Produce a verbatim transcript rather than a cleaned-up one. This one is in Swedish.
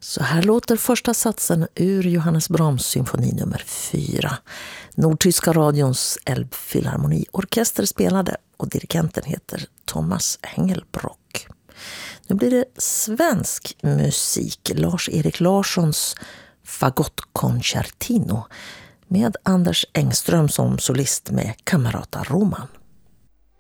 Så här låter första satsen ur Johannes Brahms symfoni nummer fyra. Nordtyska radions Elbphilharmoniorkester spelade och dirigenten heter Thomas Engelbrock. Nu blir det svensk musik. Lars-Erik Larssons Fagottkoncertino med Anders Engström som solist med Camerata Roman.